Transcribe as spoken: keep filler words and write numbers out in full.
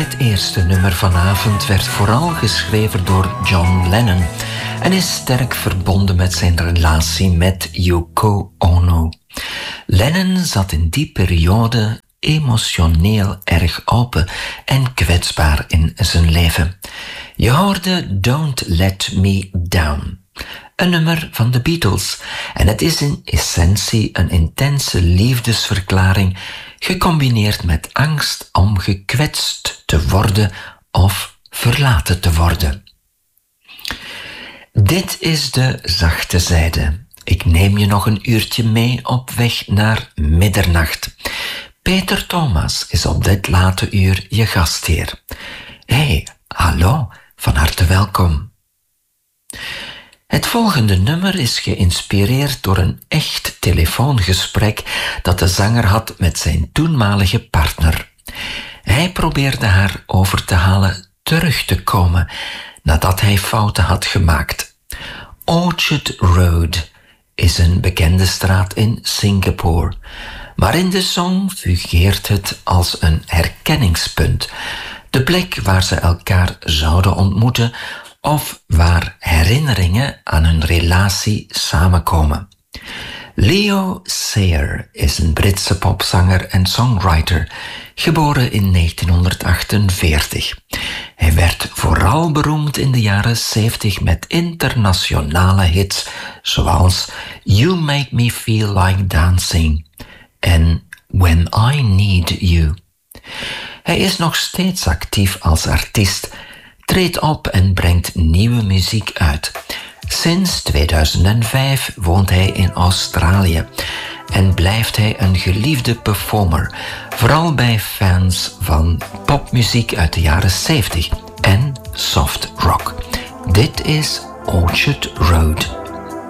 Het eerste nummer vanavond werd vooral geschreven door John Lennon en is sterk verbonden met zijn relatie met Yoko Ono. Lennon zat in die periode emotioneel erg open en kwetsbaar in zijn leven. Je hoorde Don't Let Me Down, een nummer van de Beatles, en het is in essentie een intense liefdesverklaring gecombineerd met angst om gekwetst te worden of verlaten te worden. Dit is de zachte zijde. Ik neem je nog een uurtje mee op weg naar middernacht. Peter Thomas is op dit late uur je gastheer. Hey, hallo, van harte welkom. Het volgende nummer is geïnspireerd door een echt telefoongesprek dat de zanger had met zijn toenmalige partner. Hij probeerde haar over te halen terug te komen nadat hij fouten had gemaakt. Orchard Road is een bekende straat in Singapore, maar in de song fungeert het als een herkenningspunt, de plek waar ze elkaar zouden ontmoeten of waar herinneringen aan hun relatie samenkomen. Leo Sayer is een Britse popzanger en songwriter, geboren in negentienhonderdachtenveertig. Hij werd vooral beroemd in de jaren zeventig met internationale hits zoals You Make Me Feel Like Dancing en When I Need You. Hij is nog steeds actief als artiest, treedt op en brengt nieuwe muziek uit. Sinds tweeduizend vijf woont hij in Australië en blijft hij een geliefde performer, vooral bij fans van popmuziek uit de jaren zeventig en soft rock. Dit is Orchard Road.